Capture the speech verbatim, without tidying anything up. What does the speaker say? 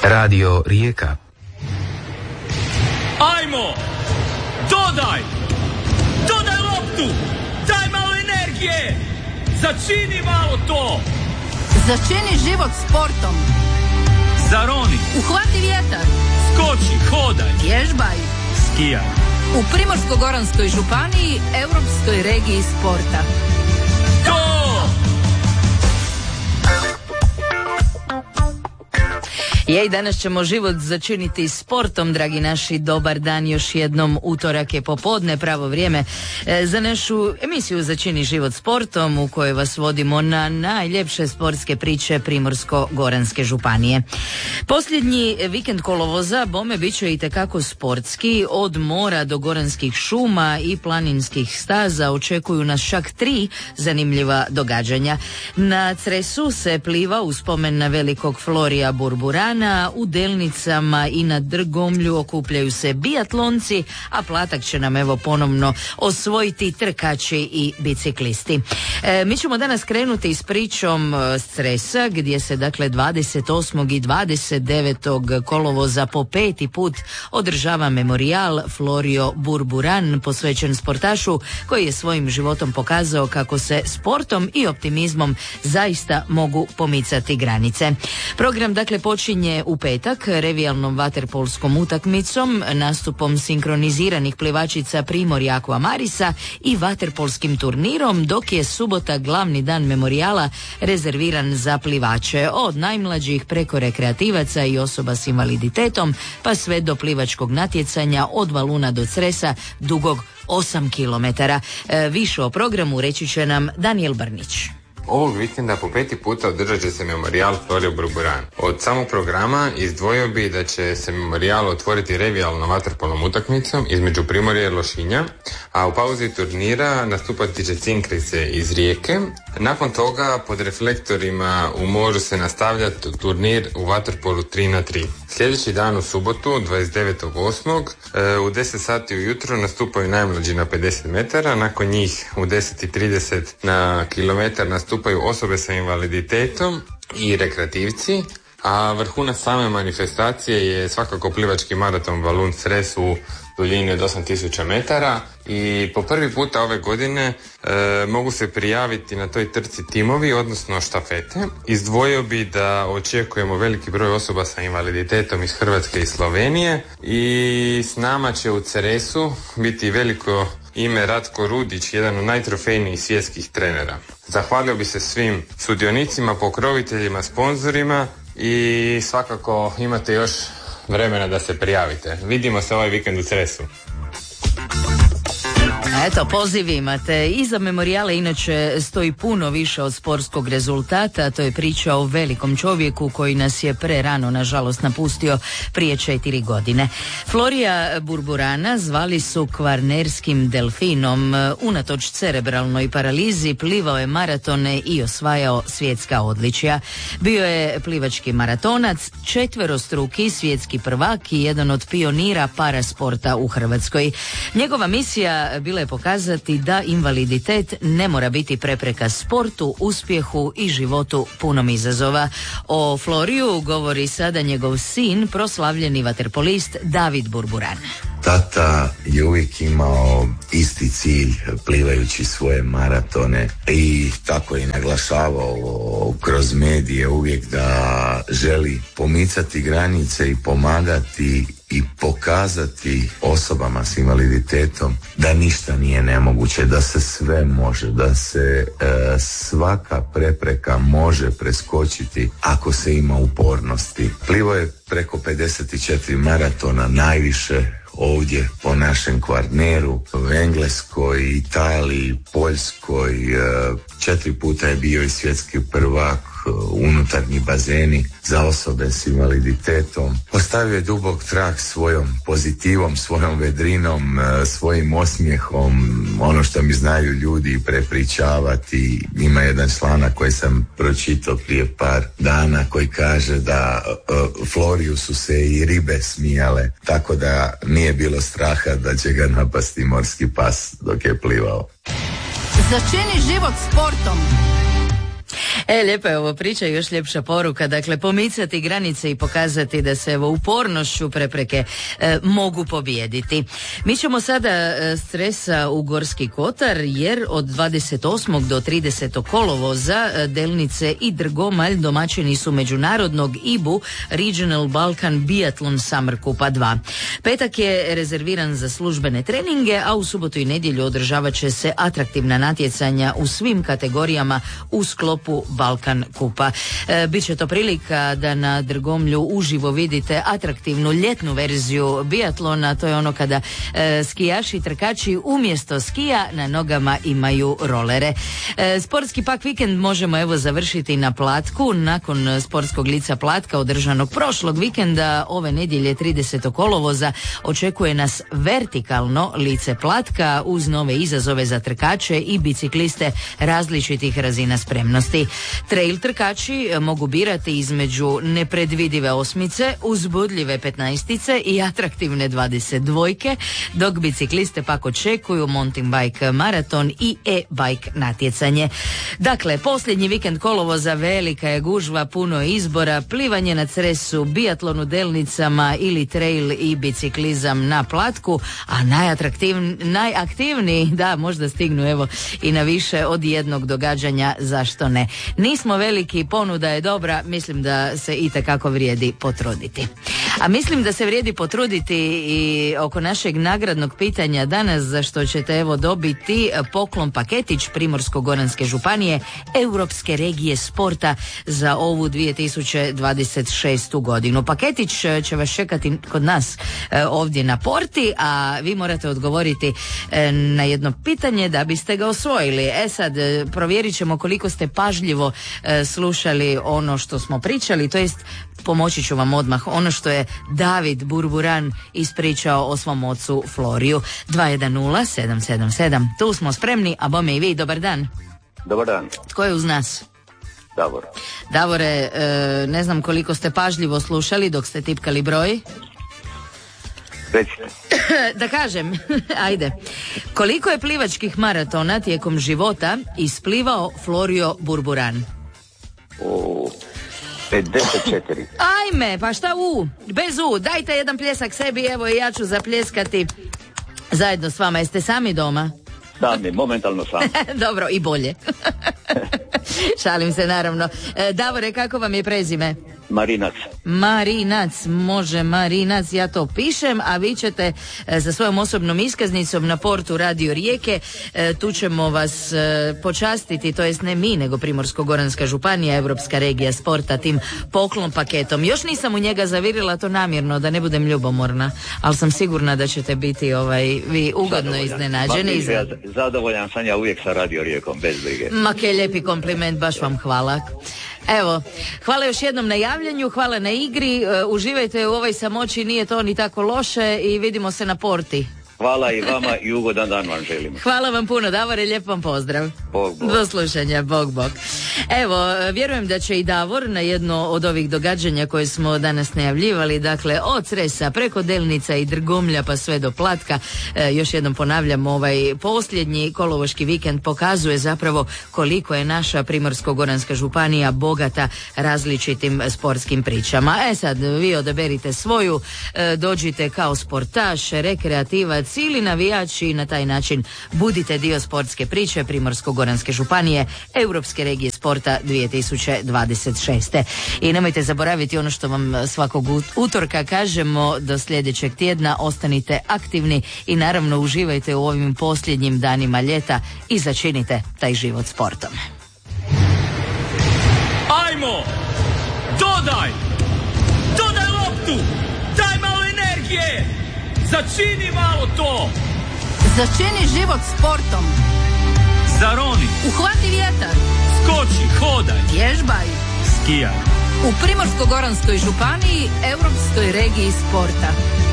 Radio Rijeka. Ajmo! Dodaj! Dodaj loptu! Daj malo energije! Začini malo to! Začini život sportom. Zaroni! Uhvati vjetar. Skoči, hodaj! Vježbaj. Skijaj. U Primorsko-goranskoj županiji, Europskoj regiji sporta. To! Jej, danas ćemo život začiniti sportom, dragi naši. Dobar dan, još jednom utorak je popodne, pravo vrijeme e, za našu emisiju Začini život sportom, u kojoj vas vodimo na najljepše sportske priče Primorsko-goranske županije. Posljednji vikend kolovoza bome bit će itekako sportski. Od mora do goranskih šuma i planinskih staza očekuju nas čak tri zanimljiva događanja. Na Cresu se pliva u spomen na velikog Florija Burburana, u Delnicama i na Drgomlju okupljaju se biatlonci, a Platak će nam evo ponovno osvojiti trkači i biciklisti. E, mi ćemo danas krenuti s pričom s Cresa, gdje se dakle dvadeset osmog i dvadeset devetog kolovoza po peti put održava memorijal Florio Burburan, posvećen sportašu koji je svojim životom pokazao kako se sportom i optimizmom zaista mogu pomicati granice. Program dakle počinje u petak revijalnom vaterpolskom utakmicom, nastupom sinkroniziranih plivačica Primorja Aqua Marisa i vaterpolskim turnirom, dok je subota glavni dan memorijala rezerviran za plivače od najmlađih preko rekreativaca i osoba s invaliditetom, pa sve do plivačkog natjecanja od Valuna do Cresa dugog osam kilometara. E, više o programu reći će nam Daniel Brnić. Ovog vikenda po peti puta održat će se memorijal Florio Burburan. Od samog programa izdvojio bi da će se memorijal otvoriti revijalnom vaterpolnom utakmicom između Primorja i Lošinja, a u pauzi turnira nastupati će Cinkrice iz Rijeke. Nakon toga pod reflektorima u moru se nastavlja turnir u vaterpolu tri na tri. Sljedeći dan u subotu, dvadeset devetog osmog u deset sati ujutro nastupaju najmlađi na pedeset metara, nakon njih u deset i trideset na kilometar nastupaju osobe sa invaliditetom i rekreativci, a vrhunac same manifestacije je svakako plivački maraton Valun Cres u duljini od osam tisuća metara i po prvi puta ove godine e, mogu se prijaviti na toj trci timovi, odnosno štafete. Izdvojio bi da očekujemo veliki broj osoba sa invaliditetom iz Hrvatske i Slovenije i s nama će u Ceresu biti veliko ime Ratko Rudić, jedan od najtrofejnijih svjetskih trenera. Zahvalio bi se svim sudionicima, pokroviteljima, sponzorima i svakako imate još vremena da se prijavite. Vidimo se ovaj vikend u Cresu. Eto, poziv imate. Iza memorijale inače stoji puno više od sportskog rezultata. To je priča o velikom čovjeku koji nas je prerano, nažalost, napustio prije četiri godine. Florija Burburana zvali su kvarnerskim delfinom. Unatoč cerebralnoj paralizi plivao je maratone i osvajao svjetska odličja. Bio je plivački maratonac, četverostruki svjetski prvak i jedan od pionira parasporta u Hrvatskoj. Njegova misija bila je pokazati da invaliditet ne mora biti prepreka sportu, uspjehu i životu punom izazova. O Floriju govori sada njegov sin, proslavljeni vaterpolist David Burburan. Tata je uvijek imao isti cilj plivajući svoje maratone i tako je naglašavao kroz medije uvijek da želi pomicati granice i pomagati i pokazati osobama s invaliditetom da ništa nije nemoguće, da se sve može, da se e, svaka prepreka može preskočiti ako se ima upornosti. Plivao je preko pedeset četiri maratona, najviše ovdje po našem Kvarneru, u Engleskoj, Italiji, Poljskoj, četiri puta je bio i svjetski prvak, unutarnji bazeni za osobe s invaliditetom. Ostavio je dubok trag svojom pozitivom, svojom vedrinom, svojim osmijehom, ono što mi znaju ljudi prepričavati. Ima jedan članak koji sam pročitao prije par dana koji kaže da uh, Floriju su se i ribe smijale, tako da nije bilo straha da će ga napasti morski pas dok je plivao. Začini život sportom. E, lijepa je ovo priča i još ljepša poruka. Dakle, pomicati granice i pokazati da se evo upornošću prepreke e, mogu pobijediti. Mi ćemo sada e, stresa u Gorski Kotar, jer od dvadeset osmog do tridesetog kolovoza e, Delnice i Drgomalj domaćini su međunarodnog I B U Regional Balkan Biathlon Summer Kupa dva. Petak je rezerviran za službene treninge, a u subotu i nedjelju održavat će se atraktivna natjecanja u svim kategorijama u sklopu Balkan Kupa. E, Biće to prilika da na Drgomlju uživo vidite atraktivnu ljetnu verziju biatlona. To je ono kada e, skijaši i trkači umjesto skija na nogama imaju rolere. E, sportski pak vikend možemo evo završiti na Platku. Nakon sportskog lica Platka održanog prošlog vikenda, ove nedjelje tridesetog kolovoza očekuje nas vertikalno lice Platka uz nove izazove za trkače i bicikliste različitih razina spremnosti. Trail trkači mogu birati između nepredvidive osmice, uzbudljive petnaestice i atraktivne dvadeset dvojke, dok bicikliste pak očekuju mountain bike maraton i e-bike natjecanje. Dakle, posljednji vikend kolovoza velika je gužva, puno izbora, plivanje na Cresu, biatlon u Delnicama ili trail i biciklizam na Platku, a najatraktivniji, najaktivniji, da, možda stignu evo i na više od jednog događanja, zašto ne. Nismo veliki, ponuda je dobra, mislim da se itekako vrijedi potruditi. A mislim da se vrijedi potruditi i oko našeg nagradnog pitanja danas, za što ćete evo dobiti poklon paketić Primorsko-goranske županije Europske regije sporta za ovu dvije tisuće dvadeset šestu godinu. Paketić će vas čekati kod nas ovdje na porti, a vi morate odgovoriti na jedno pitanje da biste ga osvojili. E sad, provjerit ćemo koliko ste pažljivo slušali ono što smo pričali, to jest pomoći ću vam odmah ono što je David Burburan ispričao o svom ocu Floriju. dva jedan nula sedam sedam sedam. Tu smo spremni, a bome i vi. Dobar dan. Dobar dan. Tko je uz nas? Davor. Davore, e, ne znam koliko ste pažljivo slušali dok ste tipkali broj. Recite. Da kažem, ajde. Koliko je plivačkih maratona tijekom života isplivao Florio Burburan? O, pedeset četiri. Ajme, pa šta u? Bez u. Dajte jedan pljesak sebi, evo i ja ću zapljeskati zajedno s vama. Jeste sami doma? Sami, momentalno sam. Dobro, i bolje. Šalim se, naravno. E, Davore, kako vam je prezime? Marinac. Marinac, može Marinac, ja to pišem, a vi ćete e, sa svojom osobnom iskaznicom na portu Radio Rijeke, e, tu ćemo vas e, počastiti, to jest ne mi, nego Primorsko-goranska županija, Europska regija sporta, tim poklon paketom. Još nisam u njega zavirila to namjerno, da ne budem ljubomorna, ali sam sigurna da ćete biti ovaj, vi ugodno zadovoljan, iznenađeni. Ja, zadovoljan sam ja uvijek sa Radio Rijekom, bez brige. Ma ke lijepi kompliment, baš vam hvala. Evo, hvala još jednom na javljanju, hvala na igri, uh, uživajte u ovoj samoći, nije to ni tako loše i vidimo se na porti. Hvala i vama i ugodan dan vam želim. Hvala vam puno, Davore, lijep vam pozdrav. Bog, bog. Do slušanja, bog, bog. Evo, vjerujem da će i Davor na jedno od ovih događanja koje smo danas najavljivali, dakle od Cresa preko Delnica i Drgomlja pa sve do Platka, e, još jednom ponavljam, ovaj posljednji kolovoški vikend pokazuje zapravo koliko je naša Primorsko-goranska županija bogata različitim sportskim pričama. E sad, vi odaberite svoju, e, dođite kao sportaš, rekreativac ili navijači i na taj način budite dio sportske priče Primorsko-goranske županije Europske regije sporta dvije tisuće dvadeset šeste. I nemojte zaboraviti ono što vam svakog utorka kažemo, do sljedećeg tjedna ostanite aktivni i naravno uživajte u ovim posljednjim danima ljeta i začinite taj život sportom. Ajmo! Dodaj! Dodaj loptu! Daj malo energije! Začini malo to! Začini život sportom. Zaroni! Uhvati vjetar. Skoči, hodaj! Vježbaj. Skijaj! U Primorsko-goranskoj županiji, Europskoj regiji sporta.